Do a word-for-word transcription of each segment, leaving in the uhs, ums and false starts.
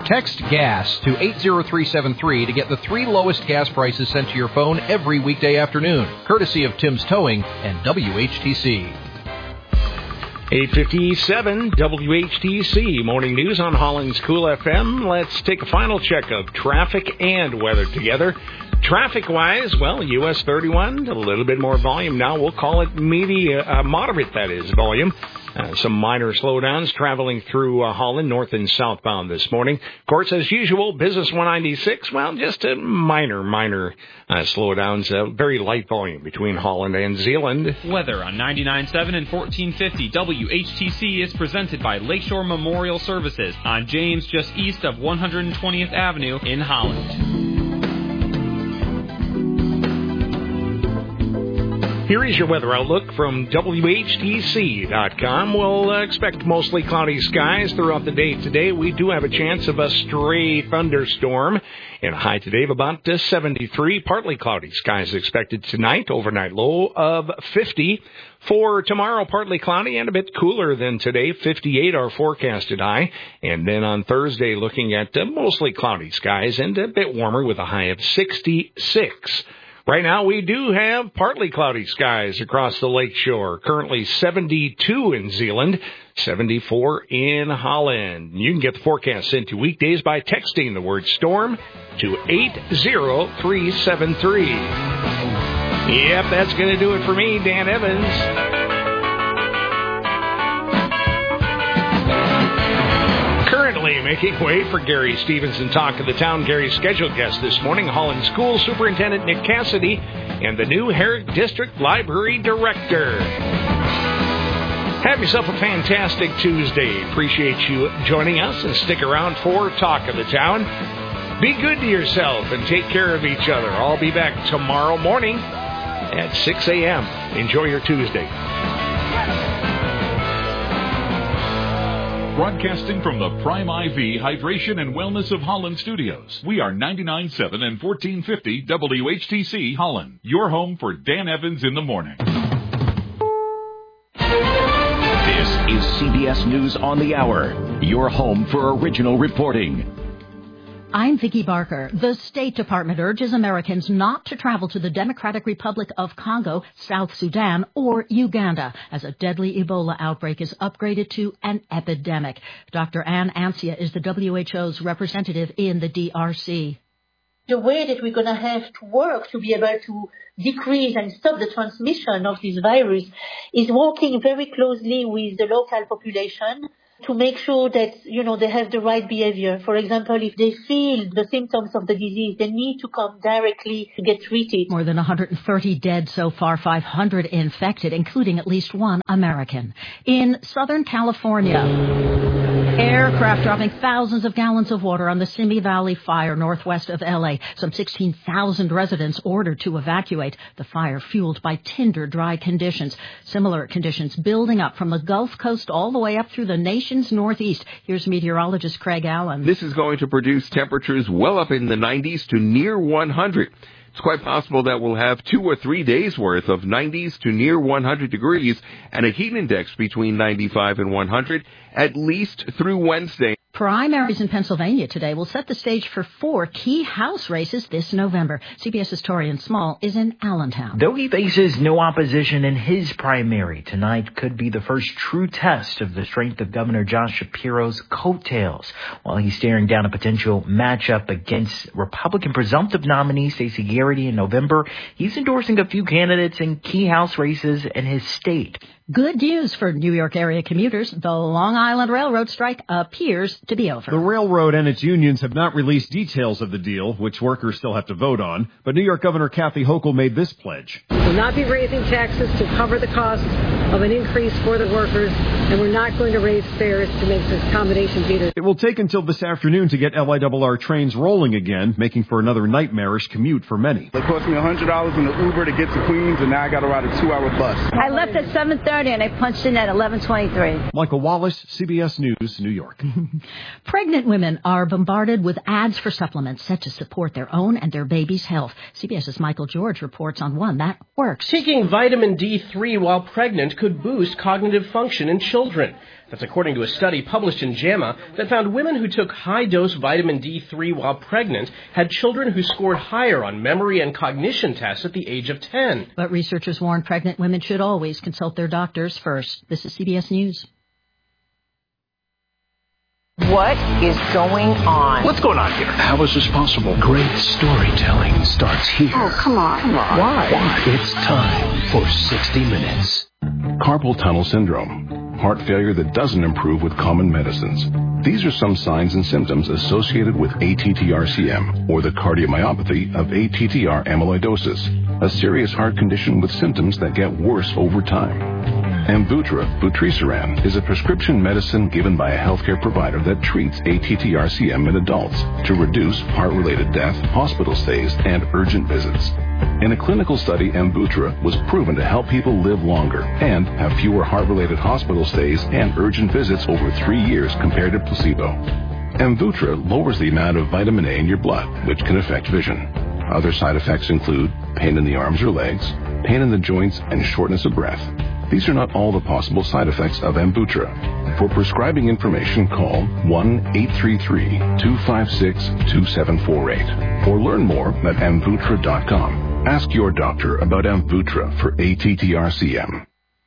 Text GAS to eight zero three seven three to get the three lowest gas prices sent to your phone every weekday afternoon, courtesy of Tim's Towing and W H T C. eight fifty-seven W H T C Morning News on Holland's Cool F M. Let's take a final check of traffic and weather together. Traffic-wise, well, U S thirty-one, a little bit more volume now. We'll call it medium, uh, moderate, that is, volume. Uh, some minor slowdowns traveling through uh, Holland, north and southbound this morning. Of course, as usual, Business one ninety-six, well, just a minor, minor uh, slowdowns. Uh, very light volume between Holland and Zeeland. Weather on ninety-nine point seven and fourteen fifty W H T C is presented by Lakeshore Memorial Services on James, just east of one hundred twentieth Avenue in Holland. Here is your weather outlook from W H T C dot com. We'll uh, expect mostly cloudy skies throughout the day today. We do have a chance of a stray thunderstorm. And a high today of about uh, seventy-three. Partly cloudy skies expected tonight. Overnight low of fifty. For tomorrow, partly cloudy and a bit cooler than today. fifty-eight our forecasted high. And then on Thursday, looking at uh, mostly cloudy skies and a bit warmer with a high of sixty-six. Right now, we do have partly cloudy skies across the lakeshore. Currently seventy-two in Zeeland, seventy-four in Holland. You can get the forecast sent to weekdays by texting the word storm to eight zero three seven three. Yep, that's going to do it for me, Dan Evans. Currently making way for Gary Stevenson, Talk of the Town. Gary's scheduled guest this morning, Holland School Superintendent Nick Cassidy and the new Herrick District Library Director. Have yourself a fantastic Tuesday. Appreciate you joining us and stick around for Talk of the Town. Be good to yourself and take care of each other. I'll be back tomorrow morning at six a.m. Enjoy your Tuesday. Broadcasting from the Prime I V Hydration and Wellness of Holland studios. We are ninety-nine point seven and fourteen fifty W H T C Holland. Your home for Dan Evans in the morning. This is C B S News on the Hour. Your home for original reporting. I'm Vicki Barker. The State Department urges Americans not to travel to the Democratic Republic of Congo, South Sudan, or Uganda as a deadly Ebola outbreak is upgraded to an epidemic. Doctor Ann Ancia is the W H O's representative in the D R C. The way that we're going to have to work to be able to decrease and stop the transmission of this virus is working very closely with the local population to make sure that, you know, they have the right behavior. For example, if they feel the symptoms of the disease, they need to come directly to get treated. More than one hundred thirty dead so far, five hundred infected, including at least one American. In Southern California, aircraft dropping thousands of gallons of water on the Simi Valley fire northwest of L A. Some sixteen thousand residents ordered to evacuate. The fire fueled by tinder dry conditions. Similar conditions building up from the Gulf Coast all the way up through the nation's northeast. Here's meteorologist Craig Allen. This is going to produce temperatures well up in the nineties to near one hundred. It's quite possible that we'll have two or three days worth of nineties to near one hundred degrees and a heat index between ninety-five and one hundred at least through Wednesday. Primaries in Pennsylvania today will set the stage for four key House races this November. CBS's Torian Small is in Allentown. Though he faces no opposition in his primary, tonight could be the first true test of the strength of Governor Josh Shapiro's coattails. While he's staring down a potential matchup against Republican presumptive nominee Stacey Garrity in November, he's endorsing a few candidates in key House races in his state. Good news for New York area commuters. The Long Island Railroad strike appears to be over. The railroad and its unions have not released details of the deal, which workers still have to vote on. But New York Governor Kathy Hochul made this pledge. We'll not be raising taxes to cover the cost of an increase for the workers, and we're not going to raise fares to make this accommodations either. It will take until this afternoon to get L I R R trains rolling again, making for another nightmarish commute for many. It cost me one hundred dollars in the Uber to get to Queens, and now I got to ride a two-hour bus. I left at seven thirty. And I punched in at eleven twenty-three. Michael Wallace, C B S News, New York. Pregnant women are bombarded with ads for supplements set to support their own and their baby's health. CBS's Michael George reports on one that works. Taking vitamin D three while pregnant could boost cognitive function in children. That's according to a study published in JAMA that found women who took high-dose vitamin D three while pregnant had children who scored higher on memory and cognition tests at the age of ten. But researchers warn pregnant women should always consult their doctors first. This is C B S News. What is going on? What's going on here? How is this possible? Great storytelling starts here. Oh, come on. Come on. Why? Why? It's time for sixty minutes. Carpal tunnel syndrome. Heart failure that doesn't improve with common medicines. These are some signs and symptoms associated with A T T R C M, or the cardiomyopathy of A T T R amyloidosis, a serious heart condition with symptoms that get worse over time. Amvuttra, vutrisiran, is a prescription medicine given by a healthcare provider that treats A T T R C M in adults to reduce heart-related death, hospital stays, and urgent visits. In a clinical study, Amvuttra was proven to help people live longer and have fewer heart-related hospital stays and urgent visits over three years compared to placebo. Amvuttra lowers the amount of vitamin A in your blood, which can affect vision. Other side effects include pain in the arms or legs, pain in the joints, and shortness of breath. These are not all the possible side effects of Amvuttra. For prescribing information, call one eight three three, two five six, two seven four eight or learn more at amvuttra dot com. Ask your doctor about Amvuttra for A T T R C M.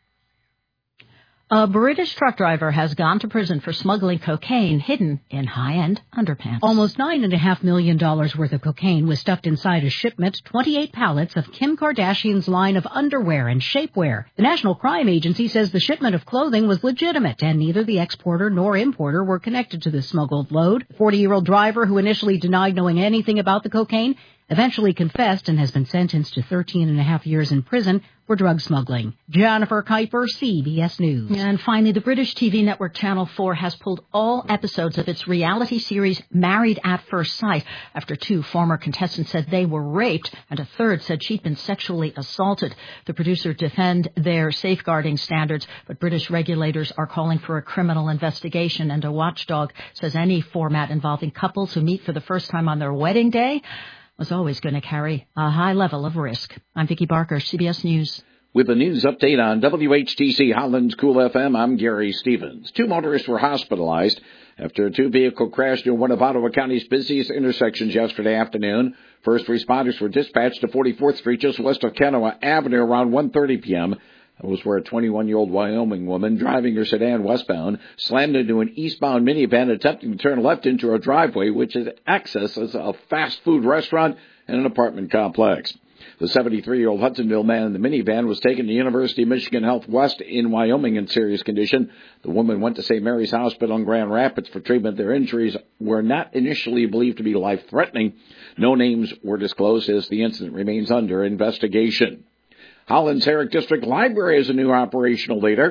A British truck driver has gone to prison for smuggling cocaine hidden in high-end underpants. Almost nine point five million dollars worth of cocaine was stuffed inside a shipment, twenty-eight pallets of Kim Kardashian's line of underwear and shapewear. The National Crime Agency says the shipment of clothing was legitimate, and neither the exporter nor importer were connected to the smuggled load. The forty-year-old driver, who initially denied knowing anything about the cocaine, eventually confessed and has been sentenced to thirteen and a half years in prison for drug smuggling. Jennifer Kuiper, C B S News. And finally, the British T V network Channel four has pulled all episodes of its reality series Married at First Sight after two former contestants said they were raped and a third said she'd been sexually assaulted. The producers defend their safeguarding standards, but British regulators are calling for a criminal investigation, and a watchdog says any format involving couples who meet for the first time on their wedding day was always going to carry a high level of risk. I'm Vicki Barker, C B S News. With a news update on W H T C Holland's Cool F M, I'm Gary Stevens. Two motorists were hospitalized after a two-vehicle crash near one of Ottawa County's busiest intersections yesterday afternoon. First responders were dispatched to forty-fourth Street just west of Kennewa Avenue around one thirty p.m. That was where a twenty-one-year-old Wyoming woman driving her sedan westbound slammed into an eastbound minivan attempting to turn left into a driveway, which is access as a fast food restaurant and an apartment complex. The seventy-three-year-old Hudsonville man in the minivan was taken to University of Michigan Health West in Wyoming in serious condition. The woman went to Saint Mary's Hospital in Grand Rapids for treatment. Their injuries were not initially believed to be life-threatening. No names were disclosed as the incident remains under investigation. Holland's Herrick District Library is a new operational leader.